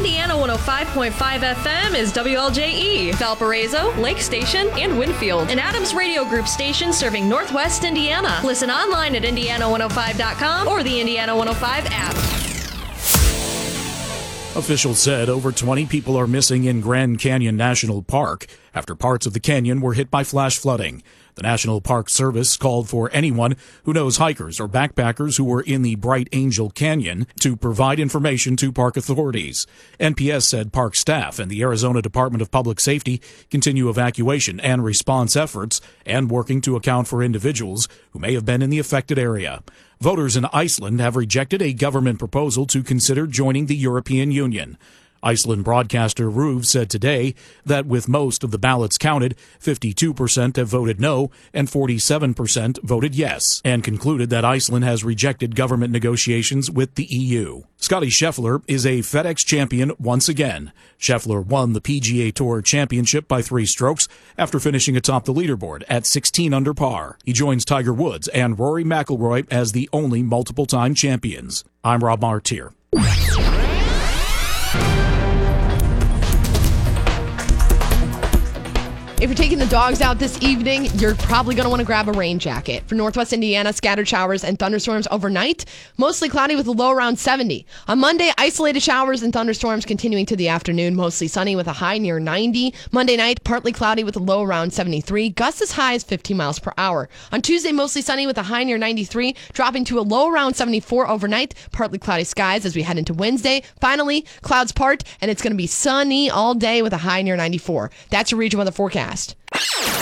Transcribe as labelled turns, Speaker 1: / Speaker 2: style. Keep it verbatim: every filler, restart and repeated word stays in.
Speaker 1: Indiana one oh five point five F M is W L J E, Valparaiso, Lake Station, and Winfield, an Adams Radio Group station serving Northwest Indiana. Listen online at indiana one oh five dot com or the Indiana one oh five app.
Speaker 2: Officials said over twenty people are missing in Grand Canyon National Park after parts of the canyon were hit by flash flooding. The National Park Service called for anyone who knows hikers or backpackers who were in the Bright Angel Canyon to provide information to park authorities. N P S said park staff and the Arizona Department of Public Safety continue evacuation and response efforts and working to account for individuals who may have been in the affected area. Voters in Iceland have rejected a government proposal to consider joining the European Union. Iceland broadcaster RÚV said today that with most of the ballots counted, fifty-two percent have voted no and forty-seven percent voted yes, and concluded that Iceland has rejected government negotiations with the E U. Scottie Scheffler is a FedEx champion once again. Scheffler won the P G A Tour Championship by three strokes after finishing atop the leaderboard at sixteen under par. He joins Tiger Woods and Rory McIlroy as the only multiple-time champions. I'm Rob Martier.
Speaker 3: If you're taking the dogs out this evening, you're probably going to want to grab a rain jacket. For Northwest Indiana, scattered showers and thunderstorms overnight. Mostly cloudy with a low around seventy. On Monday, isolated showers and thunderstorms continuing to the afternoon. Mostly sunny with a high near ninety. Monday night, partly cloudy with a low around seventy-three. Gusts as high as fifty miles per hour. On Tuesday, mostly sunny with a high near ninety-three. Dropping to a low around seventy-four overnight. Partly cloudy skies as we head into Wednesday. Finally, clouds part, and it's going to be sunny all day with a high near ninety-four. That's your region weather forecast.